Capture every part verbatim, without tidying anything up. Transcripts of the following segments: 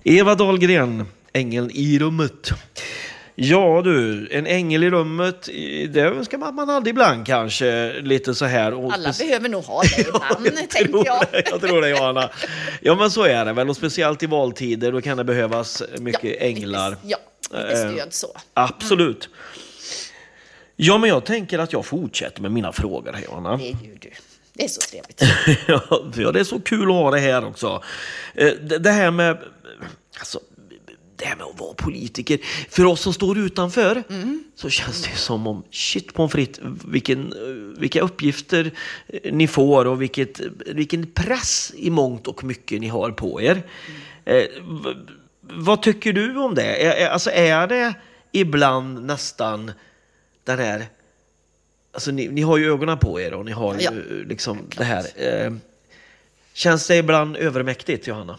Eva Dahlgren, ängeln i rummet. Ja du, en ängel i rummet, det önskar man, man aldrig ibland kanske, lite så här. Och alla spec- behöver nog ha det ibland, jag tänker tror jag. Det, jag tror det, Johanna. Ja, men så är det väl, och speciellt i valtider, då kan det behövas mycket ja, änglar. Lite, ja, lite stöd så. Eh, absolut. Mm. Ja, men jag tänker att jag fortsätter med mina frågor här, Johanna. Det gör du. Det är så trevligt. Ja, det är så kul att ha det här också. Det, det här med... Alltså, det här med att vara politiker. För oss som står utanför mm. så känns det som om shit på en fritt vilken, vilka uppgifter ni får och vilket, vilken press i mångt och mycket ni har på er. Mm. Eh, v, vad tycker du om det? Är, alltså är det ibland nästan den här... Alltså ni, ni har ju ögonen på er och ni har ja. ju liksom det här. Eh, känns det ibland övermäktigt, Johanna?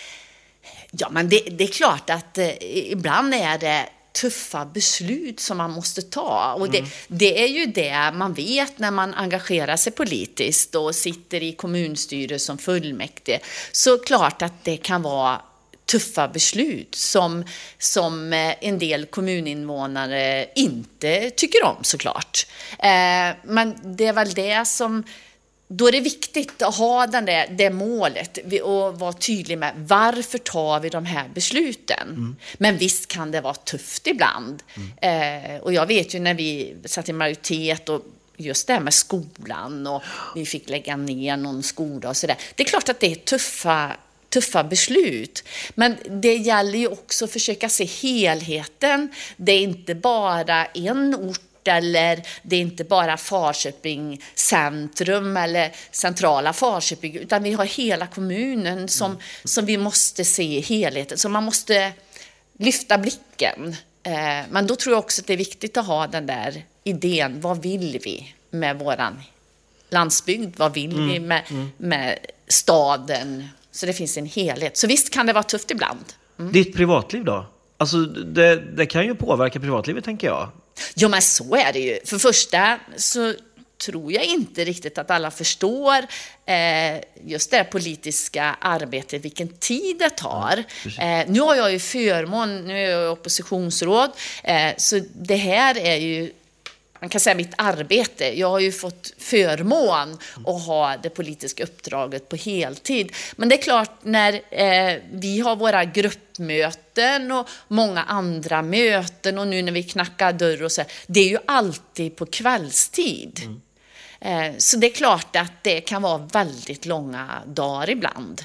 Ja, men det, det är klart att eh, ibland är det tuffa beslut som man måste ta. Och det, mm. det är ju det man vet när man engagerar sig politiskt och sitter i kommunstyrelse som fullmäktige. Så klart att det kan vara tuffa beslut som, som en del kommuninvånare inte tycker om, såklart. Eh, men det är väl det som... Då är det viktigt att ha den där, det målet och vara tydlig med varför tar vi de här besluten. Mm. Men visst kan det vara tufft ibland. Mm. Eh, och jag vet ju när vi satt i majoritet och just det här med skolan och vi fick lägga ner någon skola och sådär. Det är klart att det är tuffa, tuffa beslut. Men det gäller ju också att försöka se helheten. Det är inte bara en ort eller det är inte bara Falköping centrum eller centrala Falköping, utan vi har hela kommunen som, mm. som vi måste se helheten. Så man måste lyfta blicken. Eh, men då tror jag också att det är viktigt att ha den där idén. Vad vill vi med våran landsbygd? Vad vill mm. vi med, mm. med staden? Så det finns en helhet. Så visst kan det vara tufft ibland. Mm. Ditt privatliv då? Alltså det, det kan ju påverka privatlivet, tänker jag. Ja, men så är det ju. För första så tror jag inte riktigt att alla förstår eh, just det politiska arbetet, vilken tid det tar. Ja, eh, nu har jag ju förmån, nu är jag oppositionsråd, eh, så det här är ju, man kan säga, mitt arbete. Jag har ju fått förmån att ha det politiska uppdraget på heltid. Men det är klart, när eh, vi har våra gruppmöten och många andra möten och nu när vi knackar dörr och så, det är ju alltid på kvällstid. Mm. Eh, så det är klart att det kan vara väldigt långa dagar ibland.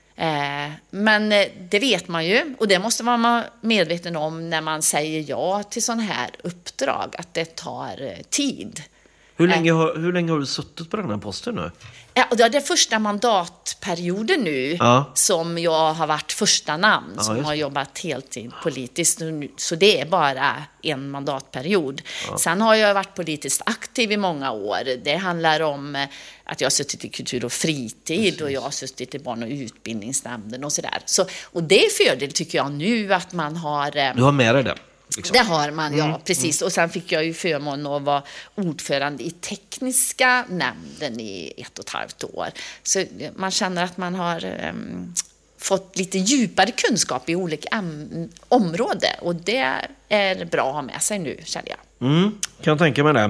Eh, men det vet man ju, och det måste man vara medveten om när man säger ja till sån här uppdrag, att det tar tid. Hur länge, har, hur länge har du suttit på den här posten nu? Ja, det är det första mandatperioden nu ja. som jag har varit första namn ja, som har jobbat heltid politiskt. Så det är bara en mandatperiod. Ja. Sen har jag varit politiskt aktiv i många år. Det handlar om att jag har suttit i kultur och fritid. Precis. Och jag har suttit i barn- och utbildningsnämnden och sådär. Så, och det är fördel, tycker jag, nu att man har... Du har med dig det? Liksom. Det har man, ja, mm. precis. Mm. Och sen fick jag ju förmån att vara ordförande i tekniska nämnden i ett och ett halvt år. Så man känner att man har um, fått lite djupare kunskap i olika äm- områden. Och det är bra att ha med sig nu, känner jag. Mm, kan jag tänka mig det.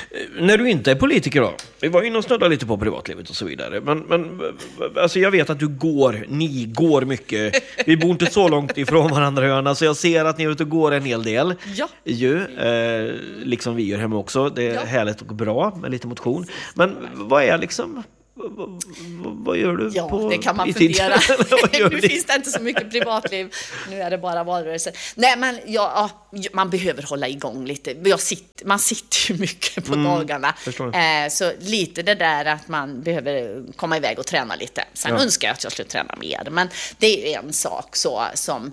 När du inte är politiker då? Vi var inne och snödde lite på privatlivet och så vidare. Men, men alltså jag vet att du går, ni går mycket. Vi bor inte så långt ifrån varandra, Johanna, så jag ser att ni är ute och går en hel del. Ja. Ju, eh, liksom vi gör hemma också. Det är ja. härligt och bra med lite motion. Men vad är liksom... Vad, vad gör du ja, på det kan man fundera. Nu finns det inte så mycket privatliv. Nu är det bara valrörelsen. Nej, men ja, man behöver hålla igång lite. Jag sitter, man sitter ju mycket på mm, dagarna. Eh, så lite det där att man behöver komma iväg och träna lite. Sen ja. önskar jag att jag skulle träna mer. Men det är en sak så som...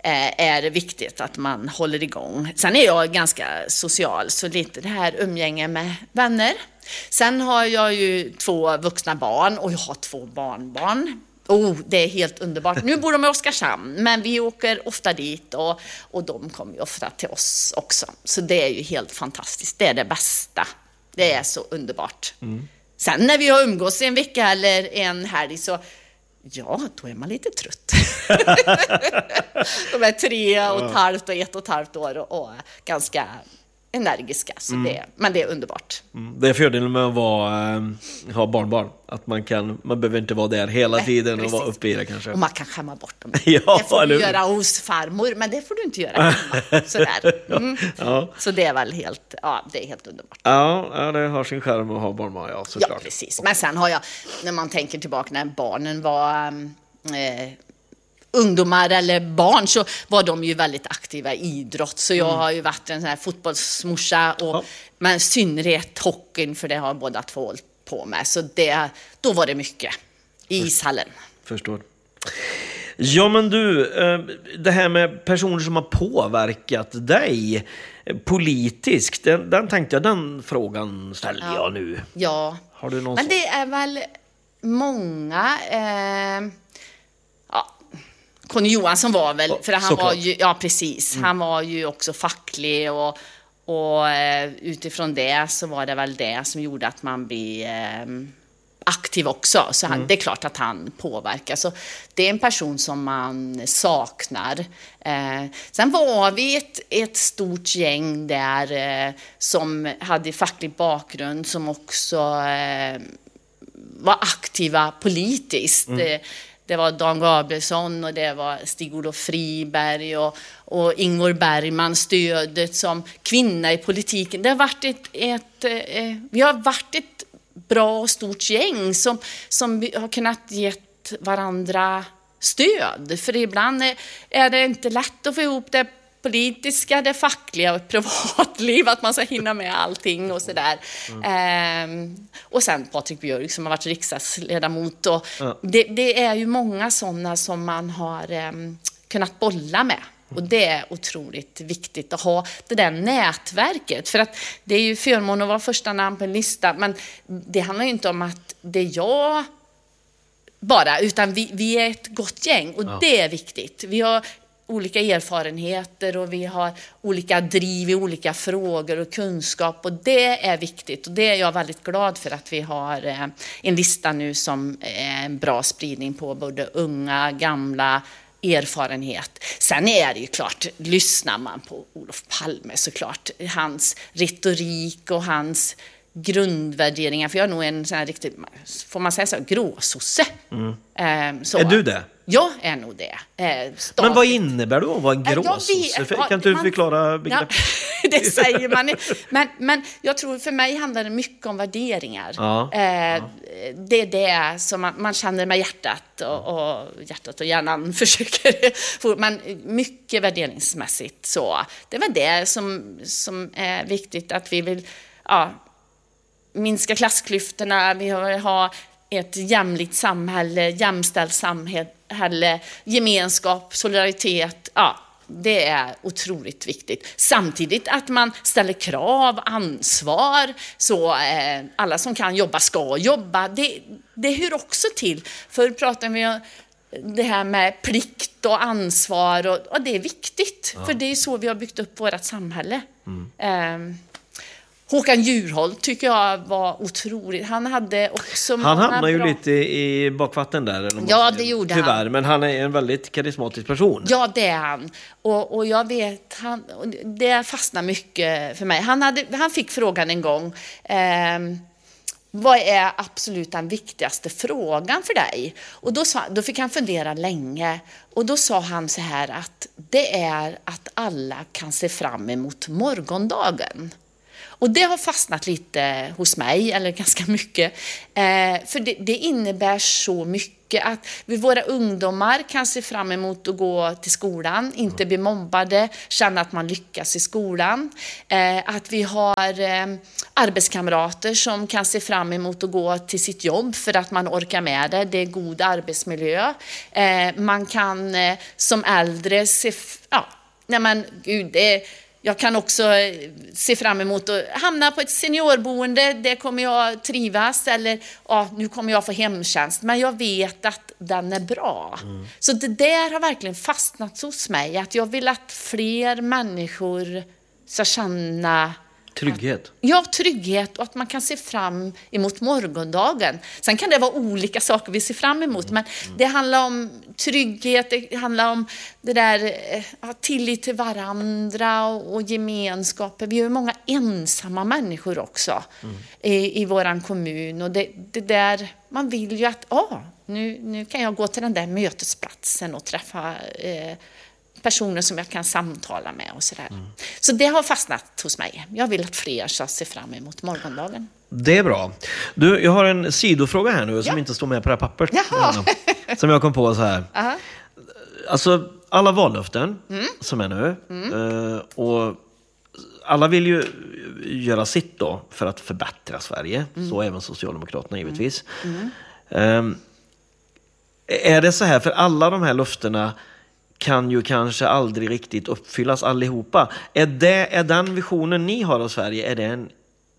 är viktigt att man håller igång. Sen är jag ganska social, så lite det här umgänge med vänner. Sen har jag ju två vuxna barn och jag har två barnbarn. Oh, det är helt underbart. Nu bor de i Oskarshamn, men vi åker ofta dit och, och de kommer ju ofta till oss också. Så det är ju helt fantastiskt. Det är det bästa. Det är så underbart. Mm. Sen när vi har umgås en vecka eller en helg så Ja, då är man lite trött. De är tre och ett halvt och ett och ett halvt år och, och ganska energiska. Så mm. det, men det är underbart. Mm. Det är fördelen med att vara, äh, ha barnbarn. Att man, kan, man behöver inte vara där hela Nej, tiden precis. Och vara uppe i det kanske. Och man kan skämma bort dem. Ja, det får du eller... göra hos farmor, men det får du inte göra hemma. Sådär. Mm. Ja. Så det är väl helt, ja, det är helt underbart. Ja, ja, det har sin skärm att ha barnbarn, ja, såklart. Ja, precis. Men sen har jag, när man tänker tillbaka när barnen var... Eh, ungdomar eller barn, så var de ju väldigt aktiva i idrott. Så jag mm. har ju varit en sån här fotbollsmorsa och ja. Men i synnerhet hockeyn, för det har båda två hållit på med. Så det, då var det mycket i ishallen. Förstår. Ja, men du, det här med personer som har påverkat dig politiskt, den, den tänkte jag, den frågan ställer ja. jag nu. Ja, har du någon men så? Det är väl många... Eh, ja, Conny Johansson var väl, för han Såklart. var ju, ja precis, mm. han var ju också facklig och, och eh, utifrån det så var det väl det som gjorde att man blir eh, aktiv också. Så han, mm. det är klart att han påverkar. Så det är en person som man saknar. Eh, sen var vi ett, ett stort gäng där eh, som hade facklig bakgrund, som också eh, var aktiva politiskt. Mm. Det var Dan Gabrielsson och det var Stig-Olof Friberg och, och Ingvar Bergman, stödet som kvinna i politiken. Det har varit ett, ett, eh, vi har varit ett bra och stort gäng som, som har kunnat ge varandra stöd. För ibland är, är det inte lätt att få ihop det politiska, det fackliga och privatliv, att man ska hinna med allting och sådär. Mm. Ehm, och sen Patrik Björk som har varit riksdagsledamot. Och mm. det, det är ju många sådana som man har um, kunnat bolla med. Och det är otroligt viktigt att ha det där nätverket. För att det är ju förmån att vara första namn på en lista, men det handlar ju inte om att det är jag bara, utan vi, vi är ett gott gäng och mm. det är viktigt. Vi har olika erfarenheter och vi har olika driv i olika frågor och kunskap, och det är viktigt, och det är jag väldigt glad för att vi har eh, en lista nu som är en bra spridning på både unga, gamla, erfarenhet. Sen är det ju klart, lyssnar man på Olof Palme såklart, hans retorik och hans grundvärderingar, för jag är nog en sån här riktigt, får man säga så, gråsosse. Mm. Eh, så. Är du det? Jag är nog det. Eh, Men vad innebär det att vara en gråsosse? Kan ja, du förklara begreppet? Ja, det säger man. Men, men jag tror för mig handlar det mycket om värderingar. Ja, eh, ja. Det är det som man, man känner med hjärtat och, och hjärtat och hjärnan försöker få, men mycket värderingsmässigt så. Det är väl det som, som är viktigt, att vi vill ja, minska klassklyftorna, vi vill ha ett jämlikt samhälle, jämställt samhälle, gemenskap, solidaritet. Ja, det är otroligt viktigt. Samtidigt att man ställer krav, ansvar, så eh, alla som kan jobba ska jobba. Det, det hör också till. För pratar vi om det här med plikt och ansvar, och, och det är viktigt. Ja. För det är så vi har byggt upp vårt samhälle. Mm. Eh, Håkan Juholt tycker jag var otroligt. Han hade också... Han hamnade ju bra... lite i bakvatten där. Eller ja, det gjorde tyvärr, han. Men han är en väldigt karismatisk person. Ja, det är han. Och, och jag vet, han, det fastnar mycket för mig. Han, hade, han fick frågan en gång... Eh, vad är absolut den viktigaste frågan för dig? Och då, sa, då fick han fundera länge. Och då sa han så här att det är att alla kan se fram emot morgondagen. Och det har fastnat lite hos mig, eller ganska mycket. Eh, för det, det innebär så mycket att vi, våra ungdomar kan se fram emot att gå till skolan, inte bli mobbade, känna att man lyckas i skolan. Eh, att vi har eh, arbetskamrater som kan se fram emot att gå till sitt jobb för att man orkar med det. Det är god arbetsmiljö. Eh, man kan eh, som äldre se... F- ja, nej men gud, det är... Jag kan också se fram emot att hamna på ett seniorboende. Det kommer jag trivas. Eller ja, nu kommer jag få hemtjänst. Men jag vet att den är bra. Mm. Så det där har verkligen fastnat hos mig. Att jag vill att fler människor ska känna Trygghet. Att, ja, trygghet och att man kan se fram emot morgondagen. Sen kan det vara olika saker vi ser fram emot, mm. men det handlar om trygghet, det handlar om det där ja, tillit till varandra och, och gemenskaper. Vi har ju många ensamma människor också mm. i, i våran kommun, och det, det där, man vill ju att ah, nu, nu kan jag gå till den där mötesplatsen och träffa eh, personer som jag kan samtala med och sådär. Mm. Så det har fastnat hos mig. Jag vill att fler ska se fram emot morgondagen. Det är bra. Du, jag har en sidofråga här nu ja. som inte står med på det här pappret. Jaha. Som jag kom på så här. Uh-huh. Alltså, alla vallöften mm. som är nu. Mm. Och alla vill ju göra sitt då för att förbättra Sverige. Mm. Så även Socialdemokraterna givetvis. Mm. Um, är det så här, för alla de här löftena kan ju kanske aldrig riktigt uppfyllas allihopa. Är, det, är den visionen ni har av Sverige, är det en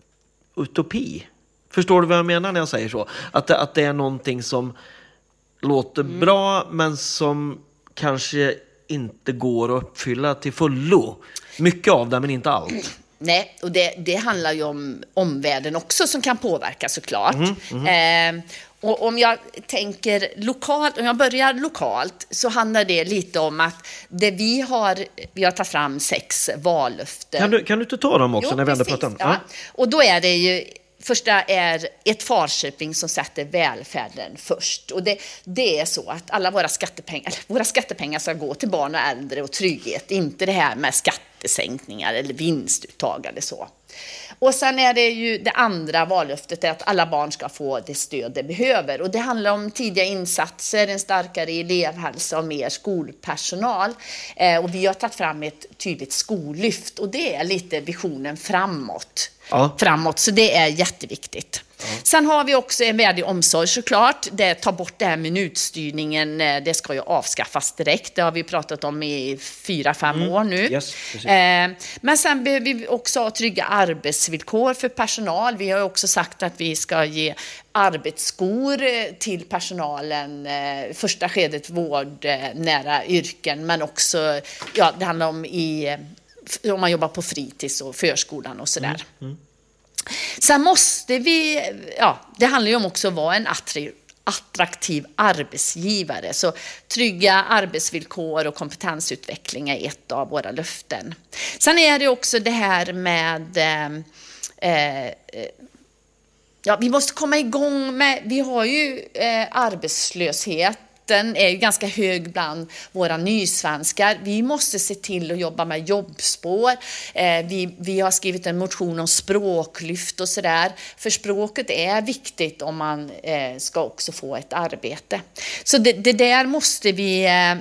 utopi? Förstår du vad jag menar när jag säger så? Att det, att det är någonting som låter mm. bra, men som kanske inte går att uppfylla till fullo. Mycket av det, men inte allt. Nej, och det, det handlar ju om omvärlden också som kan påverka såklart. Mm, mm. Eh, och om jag tänker lokalt, om jag börjar lokalt, så handlar det lite om att det vi har, vi har tagit fram sex vallöften. Kan du, kan du inte ta dem också jo, när vi ändå pratar om? Ja. Och då är det ju, första är ett Falköping som sätter välfärden först. Och det, det är så att alla våra skattepengar, våra skattepengar ska gå till barn och äldre och trygghet. Inte det här med skattesänkningar eller vinstuttag eller så. Och sen är det ju det andra vallöftet är att alla barn ska få det stöd de behöver. Och det handlar om tidiga insatser, en starkare elevhälsa och mer skolpersonal. Eh, och vi har tagit fram ett tydligt skollyft, och det är lite visionen framåt. Ja. framåt, så det är jätteviktigt. Ja. Sen har vi också en värdig omsorg såklart. Det tar bort det här minutstyrningen, det ska ju avskaffas direkt. Det har vi pratat om i fyra, fem mm. år nu. Yes, eh, men sen behöver vi också ha trygga arbetsvillkor för personal. Vi har också sagt att vi ska ge arbetsskor till personalen. Eh, första skedet vård, eh, nära yrken, men också, ja, det handlar om i... om man jobbar på fritids och förskolan och sådär. Mm, mm. Sen måste vi, ja, det handlar ju om också att vara en attraktiv arbetsgivare. Så trygga arbetsvillkor och kompetensutveckling är ett av våra löften. Sen är det också det här med eh, eh, ja, vi måste komma igång med, vi har ju eh, arbetslöshet. Den är ju ganska hög bland våra nysvenskar. Vi måste se till att jobba med jobbspår. Eh, vi, vi har skrivit en motion om språklyft och sådär. För språket är viktigt om man eh, ska också få ett arbete. Så det, det där måste vi eh,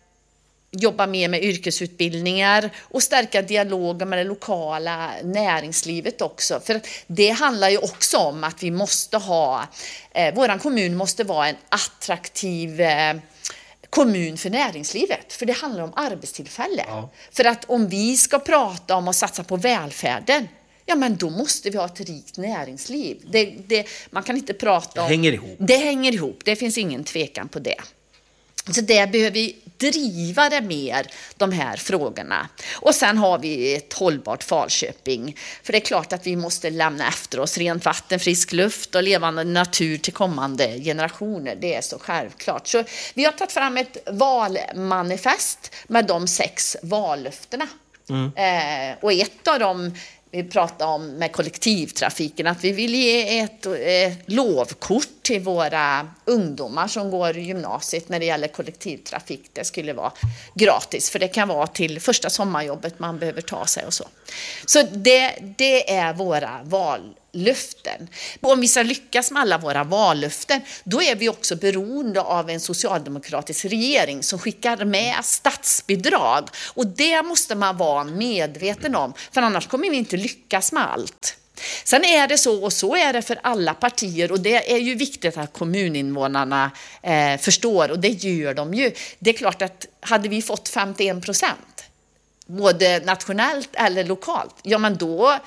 jobba mer med yrkesutbildningar och stärka dialogen med det lokala näringslivet också. För det handlar ju också om att vi måste ha, eh, våran kommun måste vara en attraktiv eh, kommun för näringslivet. För det handlar om arbetstillfällen. Ja. För att om vi ska prata om att satsa på välfärden, ja, men då måste vi ha ett rikt näringsliv. Det, det, man kan inte prata om... Det hänger ihop. Det hänger ihop, det finns ingen tvekan på det. Så det behöver vi driva det mer, de här frågorna. Och sen har vi ett hållbart Falköping. För det är klart att vi måste lämna efter oss rent vatten, frisk luft och levande natur till kommande generationer. Det är så självklart. Så vi har tagit fram ett valmanifest med de sex vallöftena. Mm. Eh, och ett av dem vi pratar om med kollektivtrafiken, att vi vill ge ett eh, lovkort till våra ungdomar som går i gymnasiet när det gäller kollektivtrafik. Det skulle vara gratis, för det kan vara till första sommarjobbet man behöver ta sig och så. Så det, det är våra vallöften. Om vi ska lyckas med alla våra vallöften, då är vi också beroende av en socialdemokratisk regering som skickar med statsbidrag. Och det måste man vara medveten om, för annars kommer vi inte lyckas med allt. Sen är det så, och så är det för alla partier, och det är ju viktigt att kommuninvånarna eh, förstår, och det gör de ju. Det är klart att hade vi fått femtioen procent, både nationellt eller lokalt, ja, men då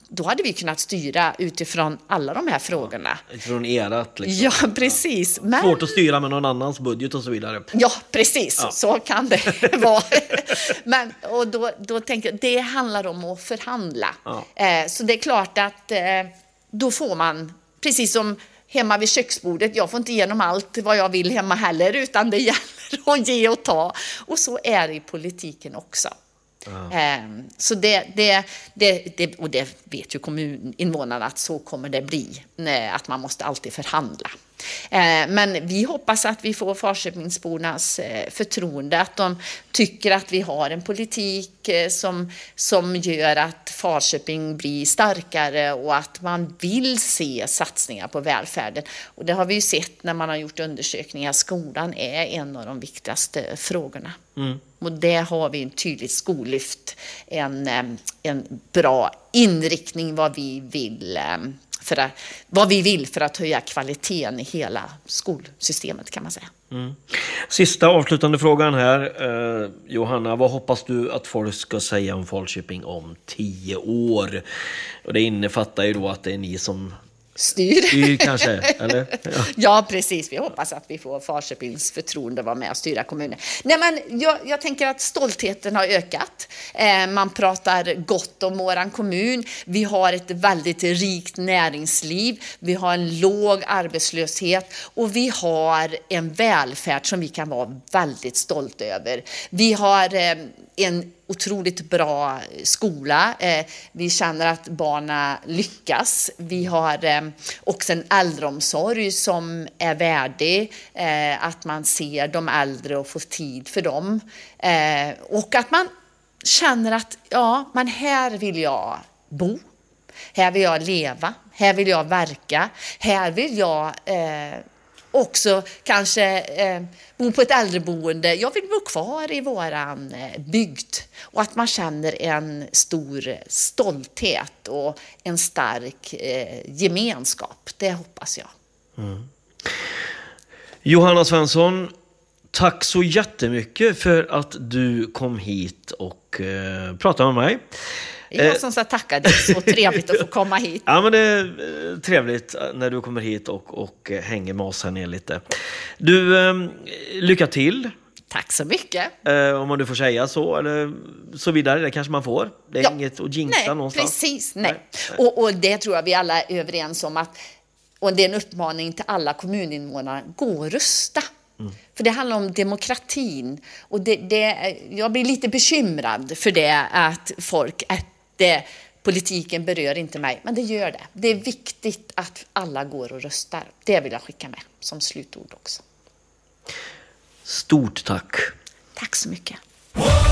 då hade vi kunnat styra utifrån alla de här frågorna. Utifrån erat liksom. Ja, precis. Men... Svårt att styra med någon annans budget och så vidare. Ja, precis. Ja. Så kan det vara. Men, och då, då tänker jag, det handlar om att förhandla. Ja. Eh, så det är klart att eh, då får man, precis som hemma vid köksbordet, jag får inte igenom allt vad jag vill hemma heller, utan det gäller att ge och ta. Och så är det i politiken också. Ja. Så det, det, det, det, och det vet ju kommuninvånarna att så kommer det bli, att man måste alltid förhandla. Men vi hoppas att vi får Falköpingsbornas förtroende, att de tycker att vi har en politik som, som gör att Falköping blir starkare och att man vill se satsningar på välfärden. Och det har vi ju sett när man har gjort undersökningar. Skolan är en av de viktigaste frågorna. Mm. Och det har vi en tydlig skollyft, en, en bra inriktning vad vi vill för att, vad vi vill för att höja kvaliteten i hela skolsystemet, kan man säga. Mm. Sista avslutande frågan här. Eh, Johanna, vad hoppas du att folk ska säga om Falköping om tio år? Och det innefattar ju då att det är ni som styr. styr kanske, eller? Ja. Ja, precis. Vi hoppas att vi får Falköpings förtroende att vara med och styra kommunen. Nej, men jag, jag tänker att stoltheten har ökat. Eh, man pratar gott om våran kommun. Vi har ett väldigt rikt näringsliv. Vi har en låg arbetslöshet och vi har en välfärd som vi kan vara väldigt stolt över. Vi har eh, en otroligt bra skola. Eh, vi känner att barnen lyckas. Vi har eh, också en äldreomsorg som är värdig. Eh, att man ser de äldre och får tid för dem. Eh, och att man känner att ja, men här vill jag bo. Här vill jag leva. Här vill jag verka. Här vill jag eh, också kanske eh, bo på ett äldreboende. Jag vill bo kvar i våran eh, bygd. Och att man känner en stor stolthet och en stark eh, gemenskap. Det hoppas jag. Mm. Johanna Svensson, tack så jättemycket för att du kom hit och eh, pratade med mig. Jag som ska tacka dig, så trevligt att få komma hit. Ja, men det är trevligt när du kommer hit och, och hänger med oss här ner lite. Du, eh, lycka till. Tack så mycket. Eh, om man du får säga så, eller så vidare, det kanske man får. Det är ja. inget att jinxa nej, någonstans. Precis, nej. nej. Och, och det tror jag vi alla är överens om, att, och det är en uppmaning till alla kommuninvånare, gå och rösta. Mm. För det handlar om demokratin. Och det, det, jag blir lite bekymrad för det, att folk, att det, politiken berör inte mig, men det gör det. Det är viktigt att alla går och röstar. Det vill jag skicka med som slutord också. Stort tack. Tack så mycket.